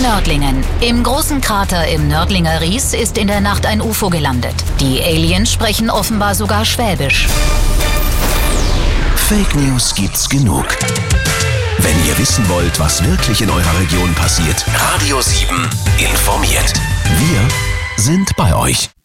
Nördlingen. Im großen Krater im Nördlinger Ries ist in der Nacht ein UFO gelandet. Die Aliens sprechen offenbar sogar Schwäbisch. Fake News gibt's genug. Wenn ihr wissen wollt, was wirklich in eurer Region passiert, Radio 7 informiert. Wir sind bei euch.